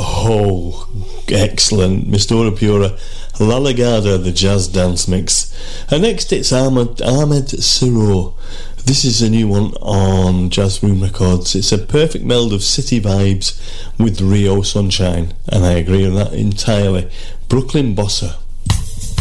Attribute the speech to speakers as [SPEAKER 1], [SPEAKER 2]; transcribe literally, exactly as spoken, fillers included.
[SPEAKER 1] Oh, excellent. Mistura Pura, La Legada, the jazz dance mix. And next it's Ahmed, Ahmed Siro. This is a new one on Jazz Room Records. It's a perfect meld of city vibes with Rio sunshine, and I agree on that entirely. Brooklyn Bossa.